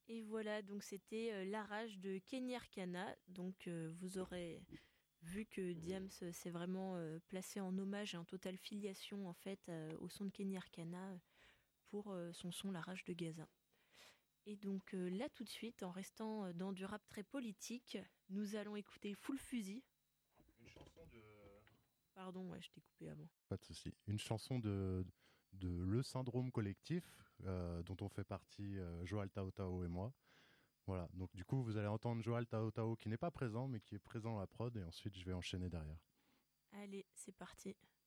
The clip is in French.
Et voilà, donc c'était La Rage de Kenny Arcana. Donc vous aurez vu que Diams s'est vraiment placé en hommage et en totale filiation en fait au son de Kenny Arcana pour son son La Rage de Gaza. Et donc là tout de suite, en restant dans du rap très politique, nous allons écouter Full Fusil. Une chanson de... Pardon, ouais, je t'ai coupé avant. Pas de souci. Une chanson de Le Syndrome Collectif, dont on fait partie Joal Tao Tao et moi. Voilà, donc du coup vous allez entendre Joal Tao Tao qui n'est pas présent mais qui est présent à la prod et ensuite je vais enchaîner derrière. Allez, c'est parti.